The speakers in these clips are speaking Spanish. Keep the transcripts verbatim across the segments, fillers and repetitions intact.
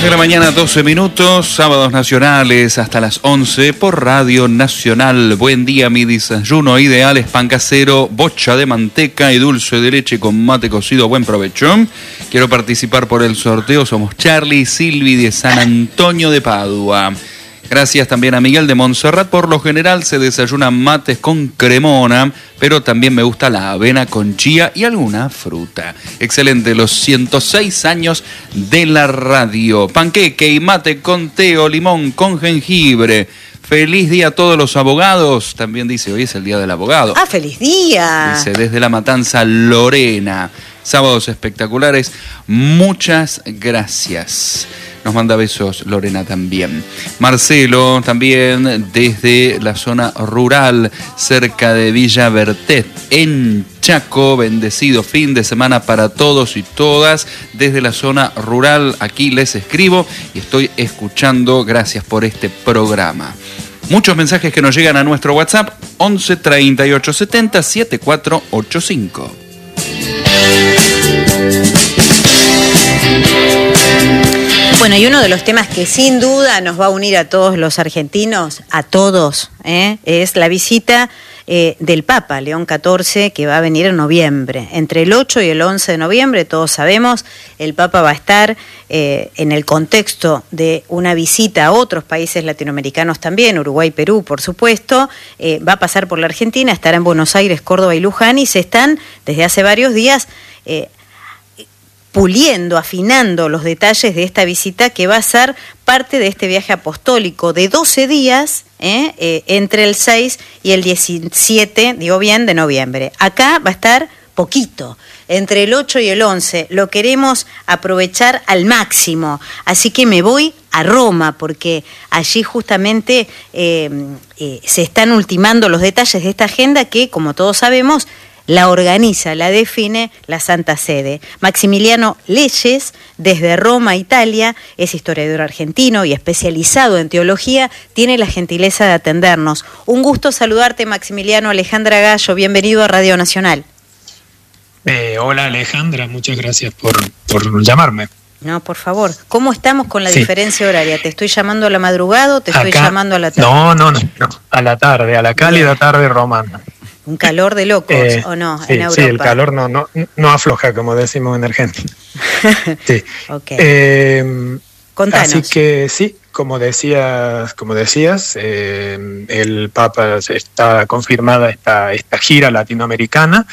de la mañana, doce minutos, sábados nacionales hasta las once por Radio Nacional. Buen día, mi desayuno ideal es pan casero, bocha de manteca y dulce de leche con mate cocido. Buen provecho. Quiero participar por el sorteo. Somos Charlie y Silvi de San Antonio de Padua. Gracias también a Miguel de Montserrat. Por lo general se desayuna mates con cremona, pero también me gusta la avena con chía y alguna fruta. Excelente, los ciento seis años de la radio. Panqueque y mate con té o limón con jengibre. Feliz día a todos los abogados. También dice, hoy es el día del abogado. ¡Ah, feliz día! Dice, desde La Matanza, Lorena. Sábados espectaculares. Muchas gracias. Nos manda besos Lorena también. Marcelo también desde la zona rural, cerca de Villa Bertet, en Chaco. Bendecido fin de semana para todos y todas. Desde la zona rural, aquí les escribo y estoy escuchando. Gracias por este programa. Muchos mensajes que nos llegan a nuestro WhatsApp, once treinta y ocho setenta setenta y cuatro ochenta y cinco. Bueno, y uno de los temas que sin duda nos va a unir a todos los argentinos, a todos, ¿eh? es la visita eh, del Papa León catorce, que va a venir en noviembre. Entre el ocho y el once de noviembre, todos sabemos, el Papa va a estar eh, en el contexto de una visita a otros países latinoamericanos también, Uruguay, Perú, por supuesto. Eh, va a pasar por la Argentina, estará en Buenos Aires, Córdoba y Luján, y se están desde hace varios días eh, puliendo, afinando los detalles de esta visita que va a ser parte de este viaje apostólico de doce días, ¿eh? Eh, entre el seis y el diecisiete, digo bien, de noviembre. Acá va a estar poquito, entre el ocho y el once. Lo queremos aprovechar al máximo, así que me voy a Roma, porque allí justamente eh, eh, se están ultimando los detalles de esta agenda que, como todos sabemos, la organiza, la define la Santa Sede. Maximiliano Leyes, desde Roma, Italia, es historiador argentino y especializado en teología, tiene la gentileza de atendernos. Un gusto saludarte, Maximiliano. Alejandra Gallo, bienvenido a Radio Nacional. Eh, hola, Alejandra, muchas gracias por, por llamarme. No, por favor. ¿Cómo estamos con la sí. diferencia horaria? ¿Te estoy llamando a la madrugada o te estoy Acá, llamando a la tarde? No, no, no, no, a la tarde, a la cálida Bien. tarde romana. Un calor de locos, eh, ¿o no? Sí, en Europa. Sí, el calor no, no, no afloja, como decimos en Argentina. Sí. Okay. Eh, Contanos. Así que sí, como decías, como decías, eh, el Papa está confirmada esta, esta gira latinoamericana.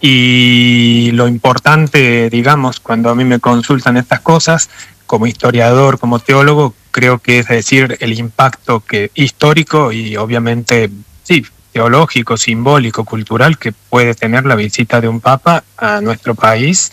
Y lo importante, digamos, cuando a mí me consultan estas cosas, como historiador, como teólogo, creo que es decir el impacto que histórico y obviamente, sí, teológico, simbólico, cultural que puede tener la visita de un papa a nuestro país,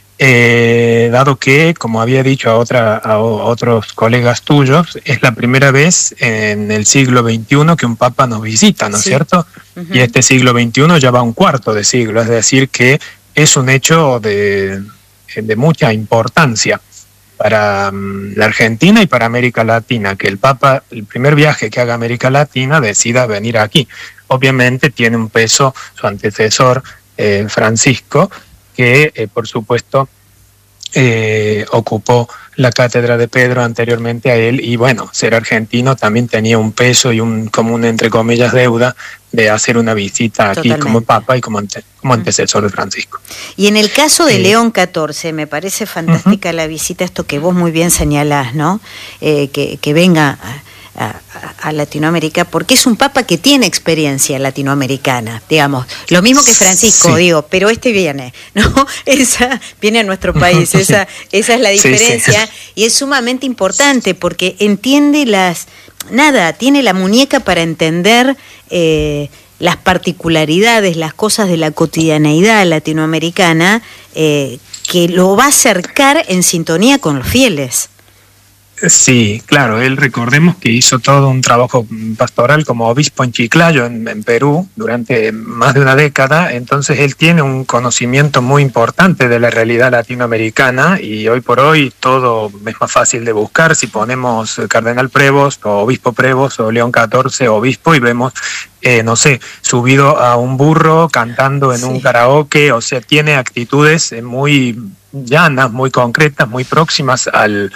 eh, dado que, como había dicho a, otra, a otros colegas tuyos, es la primera vez en el siglo veintiuno que un papa nos visita, ¿no es sí. cierto? Uh-huh. Y este siglo veintiuno ya va un cuarto de siglo, es decir, que es un hecho de, de mucha importancia para um, la Argentina y para América Latina, que el Papa, el primer viaje que haga a América Latina, decida venir aquí. Obviamente tiene un peso su antecesor, eh, Francisco, que eh, por supuesto eh, ocupó la cátedra de Pedro anteriormente a él, y bueno, ser argentino también tenía un peso y un como un, entre comillas, deuda de hacer una visita aquí Totalmente. como Papa y como, ante, como antecesor de Francisco. Y en el caso de eh, León catorce, me parece fantástica uh-huh. la visita, esto que vos muy bien señalás, ¿no? Eh, que, que venga a, a, a Latinoamérica, porque es un Papa que tiene experiencia latinoamericana, digamos, lo mismo que Francisco, sí. digo, pero este viene, ¿no? Esa viene a nuestro país, esa, esa es la diferencia, sí, sí. y es sumamente importante porque entiende las, nada, tiene la muñeca para entender eh, las particularidades, las cosas de la cotidianeidad latinoamericana, eh, que lo va a acercar en sintonía con los fieles. Sí, claro, él recordemos que hizo todo un trabajo pastoral como obispo en Chiclayo, en, en Perú, durante más de una década, entonces él tiene un conocimiento muy importante de la realidad latinoamericana y hoy por hoy todo es más fácil de buscar si ponemos Cardenal Prevost o Obispo Prevost o León catorce Obispo y vemos, eh, no sé, subido a un burro cantando en sí. un karaoke, o sea, tiene actitudes muy llanas, muy concretas, muy próximas al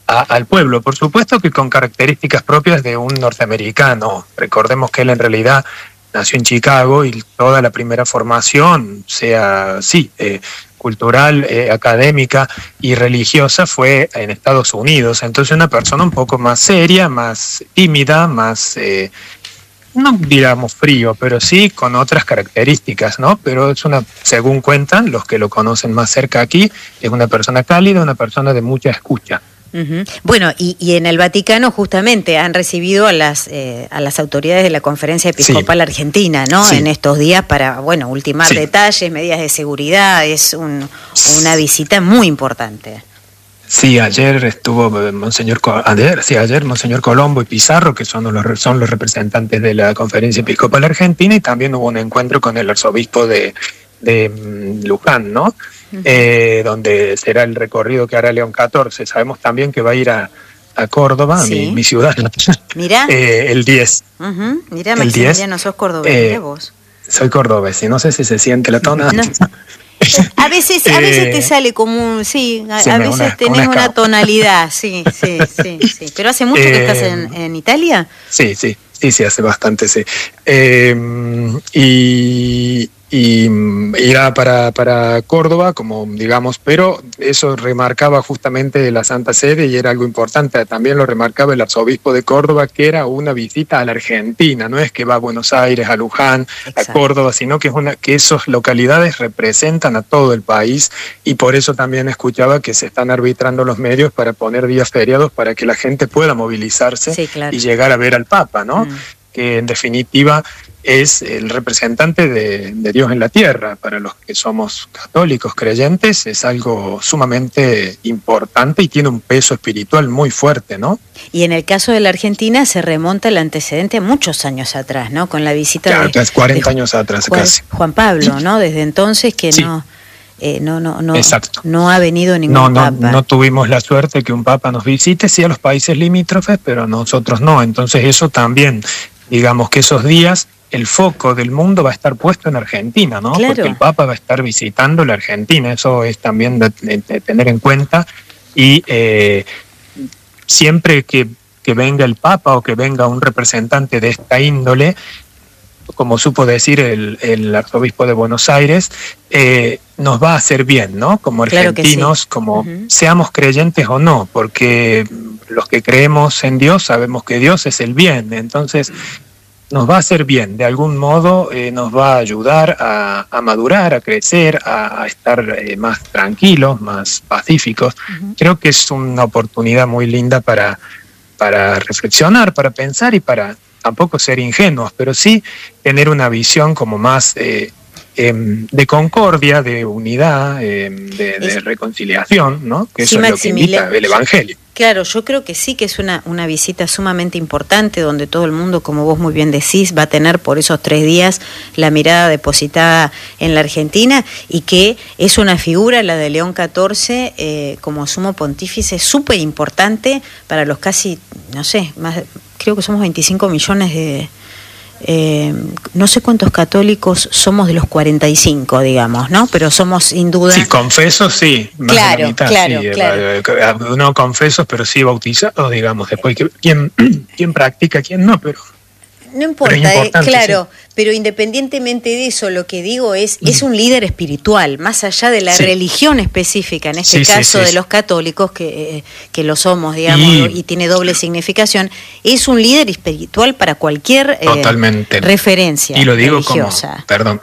a, al pueblo. Por supuesto que con características propias de un norteamericano. Recordemos que él en realidad nació en Chicago y toda la primera formación, sea, sí, eh, cultural, eh, académica y religiosa, fue en Estados Unidos. Entonces una persona un poco más seria, más tímida, más, eh, no digamos frío, pero sí con otras características, ¿no? Pero es una, según cuentan los que lo conocen más cerca aquí, es una persona cálida, una persona de mucha escucha. Uh-huh. Bueno, y, y en el Vaticano justamente han recibido a las eh, a las autoridades de la Conferencia Episcopal sí. Argentina, ¿no? Sí. En estos días para, bueno, ultimar sí. detalles, medidas de seguridad. Es un, una visita muy importante. Sí, ayer estuvo Monseñor ayer, sí, ayer Monseñor Colombo y Pizarro, que son los son los representantes de la Conferencia Episcopal Argentina, y también hubo un encuentro con el arzobispo de de um, Luján, ¿no? Uh-huh. Eh, donde será el recorrido que hará León catorce. Sabemos también que va a ir a, a Córdoba, sí. mi, mi ciudad. Mira. eh, el diez. Uh-huh. Mira, Maximiliano, sos cordobés, eh, mira vos. Soy cordobés, y no sé si se siente la tona. No. A veces, a veces te sale como un, sí, a, sí, a veces una, tenés una, una tonalidad, sí, sí, sí, sí. Pero hace mucho eh, que estás en, en Italia. Sí, sí, sí, sí, hace bastante, sí. Eh, y y irá para, para Córdoba, como digamos, pero eso remarcaba justamente la Santa Sede y era algo importante. También lo remarcaba el arzobispo de Córdoba, que era una visita a la Argentina. No es que va a Buenos Aires, a Luján, exacto, a Córdoba, sino que es una que esas localidades representan a todo el país, y por eso también escuchaba que se están arbitrando los medios para poner días feriados para que la gente pueda movilizarse, sí, claro, y llegar a ver al Papa, ¿no? Mm. Que en definitiva es el representante de, de Dios en la tierra. Para los que somos católicos creyentes es algo sumamente importante y tiene un peso espiritual muy fuerte, ¿no? Y en el caso de la Argentina se remonta el antecedente a muchos años atrás, ¿no? Con la visita claro, de... cuarenta de, años atrás Juan, casi. Juan Pablo, ¿no? Desde entonces que sí. no... Eh, no, no, no, Exacto. no ha venido ningún no, no, papa. No tuvimos la suerte que un papa nos visite, sí a los países limítrofes, pero nosotros no. Entonces eso también, digamos que esos días el foco del mundo va a estar puesto en Argentina, ¿no? Claro. Porque el Papa va a estar visitando la Argentina, eso es también de, de, de tener en cuenta. Y eh, siempre que, que venga el Papa o que venga un representante de esta índole, como supo decir el, el arzobispo de Buenos Aires, eh, nos va a hacer bien, ¿no? Como argentinos, claro, sí, como uh-huh, seamos creyentes o no, porque los que creemos en Dios sabemos que Dios es el bien, entonces nos va a hacer bien, de algún modo eh, nos va a ayudar a, a madurar, a crecer, a, a estar eh, más tranquilos, más pacíficos. Uh-huh. Creo que es una oportunidad muy linda para, para reflexionar, para pensar y para tampoco ser ingenuos, pero sí tener una visión como más eh, eh, de concordia, de unidad, eh, de, de reconciliación, ¿no? Que sí, eso es lo que invita el Evangelio. Claro, yo creo que sí que es una, una visita sumamente importante donde todo el mundo, como vos muy bien decís, va a tener por esos tres días la mirada depositada en la Argentina, y que es una figura, la de León catorce, eh, como sumo pontífice, súper importante para los casi, no sé, más creo que somos veinticinco millones de... Eh, no sé cuántos católicos somos de los cuarenta y cinco, digamos, ¿no? Pero somos sin duda... Sí, confesos, sí. Más claro, de la mitad, claro, sí, claro. No confesos, pero sí bautizados, digamos. Después, ¿quién, quién practica, quién no? Pero... No importa, eh, claro, sí, pero independientemente de eso, lo que digo es, mm. es un líder espiritual, más allá de la sí. religión específica, en este sí, caso sí, sí, de los católicos, que, eh, que lo somos, digamos, y, y tiene doble significación, es un líder espiritual para cualquier eh, referencia y lo digo religiosa. Como, perdón,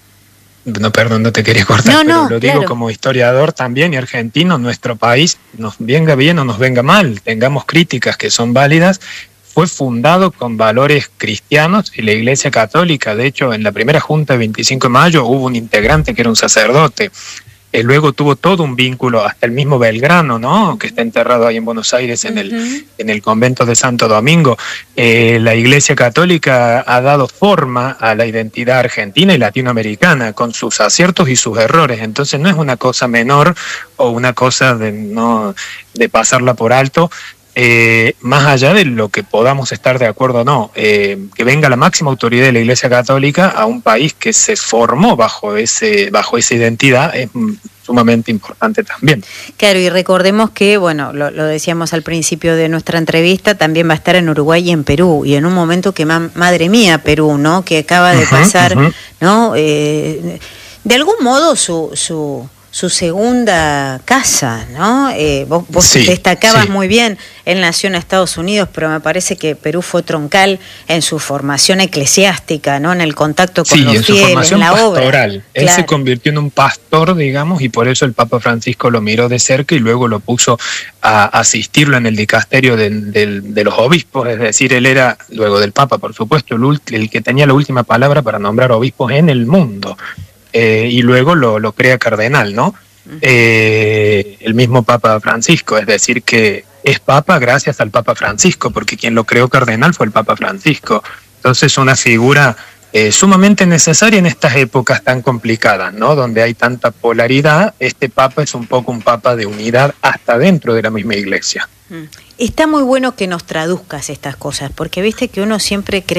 no, perdón, no te quería cortar, no, pero no, lo digo claro, como historiador también y argentino, nuestro país, nos venga bien o nos venga mal, tengamos críticas que son válidas, fue fundado con valores cristianos y la Iglesia Católica. De hecho, en la primera junta de veinticinco de mayo hubo un integrante que era un sacerdote. Eh, luego tuvo todo un vínculo, hasta el mismo Belgrano, ¿no? Que está enterrado ahí en Buenos Aires, en, uh-huh, el, en el convento de Santo Domingo. Eh, la Iglesia Católica ha dado forma a la identidad argentina y latinoamericana, con sus aciertos y sus errores. Entonces no es una cosa menor o una cosa de, no, de pasarla por alto. Eh, más allá de lo que podamos estar de acuerdo o no, eh, que venga la máxima autoridad de la Iglesia Católica a un país que se formó bajo ese bajo esa identidad es sumamente importante también. Claro, y recordemos que, bueno, lo, lo decíamos al principio de nuestra entrevista, también va a estar en Uruguay y en Perú, y en un momento que, ma madre mía, Perú, ¿no? Que acaba de uh-huh, pasar, uh-huh. ¿no? Eh, de algún modo su... su su segunda casa, ¿no? Eh, vos vos sí, destacabas sí. muy bien, él nació en Estados Unidos, pero me parece que Perú fue troncal en su formación eclesiástica, ¿no? En el contacto con sí, los en fieles, su formación en la pastoral. obra. Él claro. se convirtió en un pastor, digamos, y por eso el Papa Francisco lo miró de cerca y luego lo puso a asistirlo en el dicasterio de, de, de los obispos, es decir, él era, luego del Papa, por supuesto, el, el que tenía la última palabra para nombrar obispos en el mundo. Eh, y luego lo, lo crea cardenal, ¿no? Eh, el mismo Papa Francisco, es decir, que es Papa gracias al Papa Francisco, porque quien lo creó cardenal fue el Papa Francisco. Entonces, una figura eh, sumamente necesaria en estas épocas tan complicadas, ¿no? Donde hay tanta polaridad, este Papa es un poco un Papa de unidad hasta dentro de la misma Iglesia. Está muy bueno que nos traduzcas estas cosas, porque viste que uno siempre cree